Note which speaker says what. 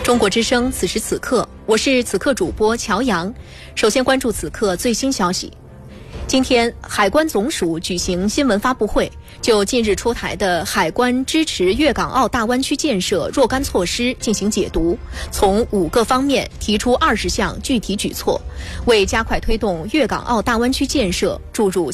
Speaker 1: 中国之声，此时此刻，我是此刻主播乔阳。首先关注此刻最新消息。今天，海关总署举行新闻发布会，就近日出台的海关支持粤港澳大湾区建设若干措施进行解读，从5个方面提出20项具体举措，为加快推动粤港澳大湾区建设注入